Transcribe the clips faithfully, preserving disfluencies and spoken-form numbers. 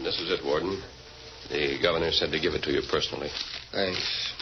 This is it, Warden. The governor said to give it to you personally. Thanks.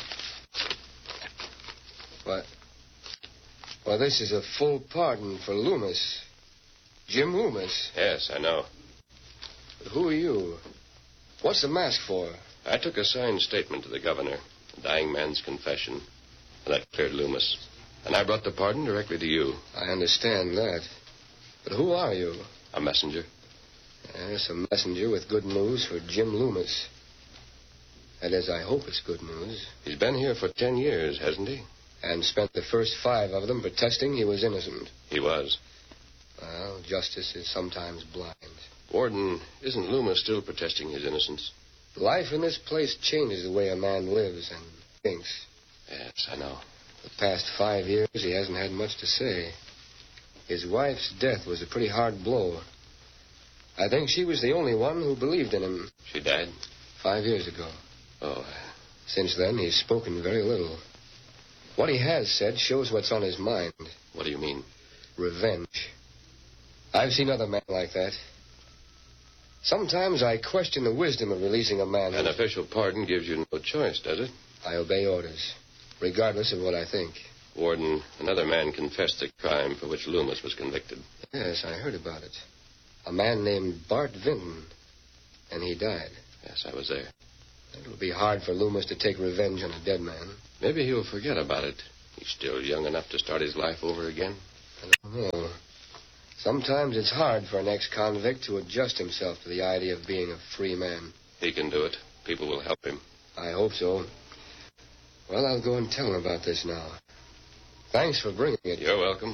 What? Well, this is a full pardon for Loomis. Jim Loomis. Yes, I know. But who are you? What's the mask for? I took a signed statement to the governor, the dying man's confession. And that cleared Loomis. And I brought the pardon directly to you. I understand that. But who are you? A messenger. Yes, a messenger with good news for Jim Loomis. That is, I hope it's good news. He's been here for ten years, hasn't he? And spent the first five of them protesting he was innocent. He was. Well, justice is sometimes blind. Warden, isn't Loomis still protesting his innocence? Life in this place changes the way a man lives and thinks. Yes, I know. The past five years, he hasn't had much to say. His wife's death was a pretty hard blow. I think she was the only one who believed in him. She died? Five years ago. Oh. Since then, he's spoken very little. What he has said shows what's on his mind. What do you mean? Revenge. I've seen other men like that. Sometimes I question the wisdom of releasing a man. An official pardon gives you no choice, does it? I obey orders, regardless of what I think. Warden, another man confessed the crime for which Loomis was convicted. Yes, I heard about it. A man named Bart Vinton. And he died. Yes, I was there. It'll be hard for Loomis to take revenge on a dead man. Maybe he'll forget about it. He's still young enough to start his life over again. I don't know. Sometimes it's hard for an ex-convict to adjust himself to the idea of being a free man. He can do it. People will help him. I hope so. Well, I'll go and tell him about this now. Thanks for bringing it. You're welcome.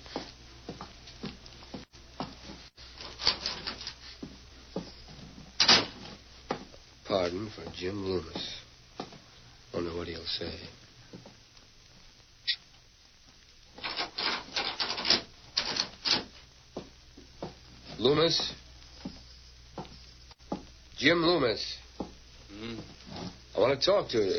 Pardon for Jim Loomis. Wonder what he'll say. Loomis? Jim Loomis. Hmm? I want to talk to you.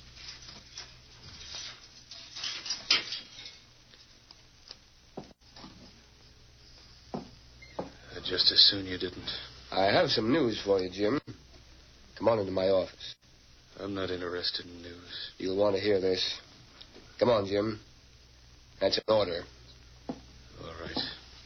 I'd just as soon you didn't. I have some news for you, Jim. Come on into my office. I'm not interested in news. You'll want to hear this. Come on, Jim. That's an order. All right.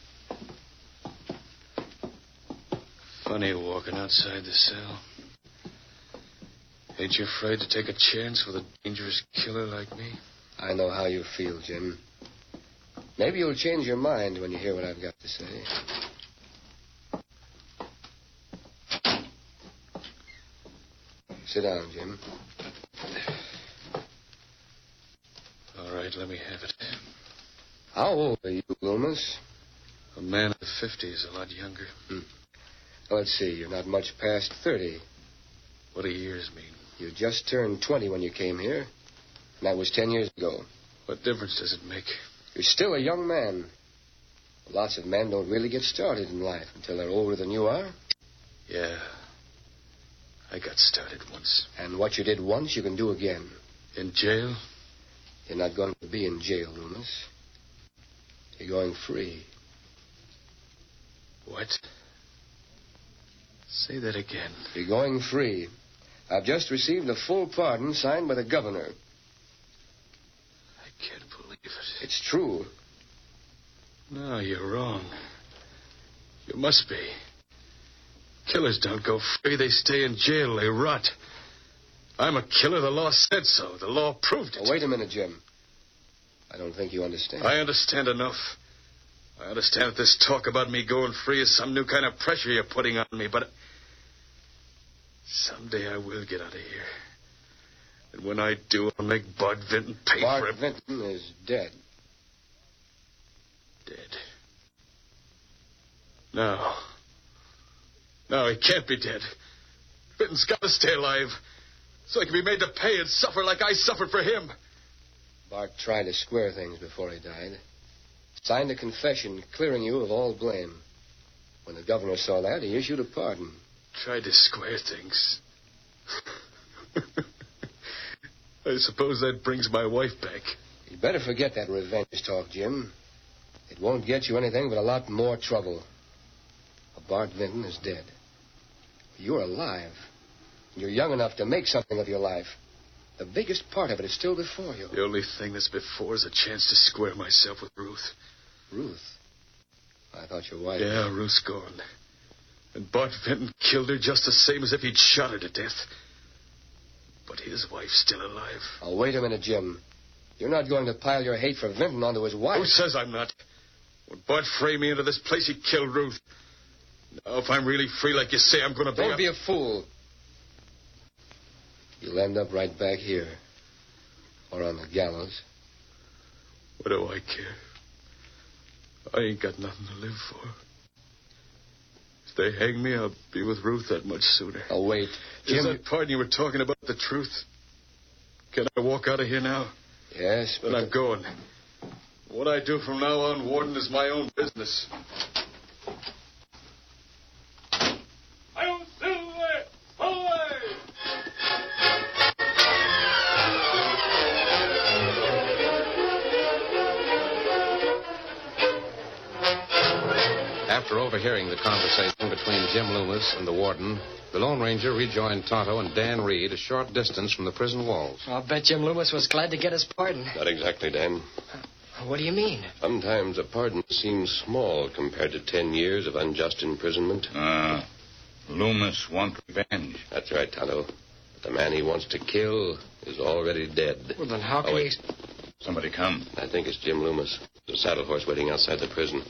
Funny walking outside the cell. Ain't you afraid to take a chance with a dangerous killer like me? I know how you feel, Jim. Maybe you'll change your mind when you hear what I've got to say. Sit down, Jim. All right, let me have it. How old are you, Loomis? A man of the fifties, a lot younger. Hmm. Let's see, you're not much past thirty. What do years mean? You just turned twenty when you came here, and that was ten years ago. What difference does it make? You're still a young man. Lots of men don't really get started in life until they're older than you are. Yeah. I got started once. And what you did once, you can do again. In jail? You're not going to be in jail, Loomis. You're going free. What? Say that again. You're going free. I've just received a full pardon signed by the governor. I can't believe it. It's true. No, you're wrong. You must be. Killers don't go free. They stay in jail. They rot. I'm a killer. The law said so. The law proved it. Oh, wait a minute, Jim. I don't think you understand. I understand enough. I understand that this talk about me going free is some new kind of pressure you're putting on me, but someday I will get out of here. And when I do, I'll make Bart Vinton pay Bart for it. Bart Vinton is dead. Dead? No. No, he can't be dead. Vinton's got to stay alive so he can be made to pay and suffer like I suffered for him. Bart tried to square things before he died. Signed a confession clearing you of all blame. When the governor saw that, he issued a pardon. Tried to square things. I suppose that brings my wife back. You'd better forget that revenge talk, Jim. It won't get you anything but a lot more trouble. Bart Vinton is dead. You're alive. You're young enough to make something of your life. The biggest part of it is still before you. The only thing that's before is a chance to square myself with Ruth. Ruth? I thought your wife... Yeah, Ruth's gone. And Bart Vinton killed her just the same as if he'd shot her to death. But his wife's still alive. Oh, wait a minute, Jim. You're not going to pile your hate for Vinton onto his wife. Who says I'm not? When Bart framed me into this place, he killed Ruth. Now, if I'm really free like you say, I'm going to be... Don't a... be a fool. You'll end up right back here. Or on the gallows. What do I care? I ain't got nothing to live for. If they hang me, I'll be with Ruth that much sooner. Oh, wait. Jim... Is that pardon you were talking about the truth? Can I walk out of here now? Yes, but... Then I'm going. What I do from now on, Warden, is my own business. After overhearing the conversation between Jim Loomis and the warden, the Lone Ranger rejoined Tonto and Dan Reed a short distance from the prison walls. I'll bet Jim Loomis was glad to get his pardon. Not exactly, Dan. Uh, what do you mean? Sometimes a pardon seems small compared to ten years of unjust imprisonment. Ah, uh, Loomis wants revenge. That's right, Tonto. But the man he wants to kill is already dead. Well, then how can oh, he... Somebody come. I think it's Jim Loomis. There's a saddle horse waiting outside the prison.